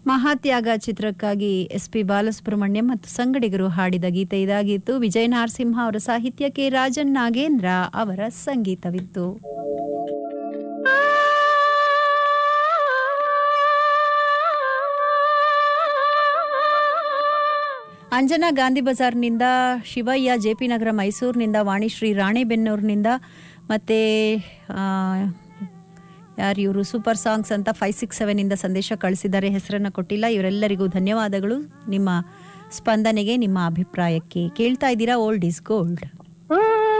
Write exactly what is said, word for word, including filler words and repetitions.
ಮಹಾತ್ಯಾಗ ಚಿತ್ರಕ್ಕಾಗಿ S P Balasubrahmanyam ಮತ್ತು ಸಂಗಡಿಗರು ಹಾಡಿದ ಗೀತೆ ಇದಾಗಿತ್ತು. ವಿಜಯ ನರಸಿಂಹ ಅವರ ಸಾಹಿತ್ಯಕ್ಕೆ ರಾಜನ್ ನಾಗೇಂದ್ರ ಅವರ ಸಂಗೀತವಿತ್ತು. ಅಂಜನಾ ಗಾಂಧಿ ಬಜಾರ್ನಿಂದ, ಶಿವಯ್ಯ ಜೆ ಪಿ ನಗರ ಮೈಸೂರಿನಿಂದ, ವಾಣಿಶ್ರೀ ರಾಣೆಬೆನ್ನೂರಿನಿಂದ, ಮತ್ತು ಯಾರು ಇವರು ಸೂಪರ್ ಸಾಂಗ್ಸ್ ಅಂತ ಫೈವ್ ಸಿಕ್ಸ್ ಸೆವೆನ್ ಇಂದ ಸಂದೇಶ ಕಳಿಸಿದ್ದಾರೆ, ಹೆಸರನ್ನು ಕೊಟ್ಟಿಲ್ಲ. ಇವರೆಲ್ಲರಿಗೂ ಧನ್ಯವಾದಗಳು ನಿಮ್ಮ ಸ್ಪಂದನೆಗೆ, ನಿಮ್ಮ ಅಭಿಪ್ರಾಯಕ್ಕೆ. ಕೇಳ್ತಾ ಇದ್ದೀರಾ ಓಲ್ಡ್ ಇಸ್ ಗೋಲ್ಡ್.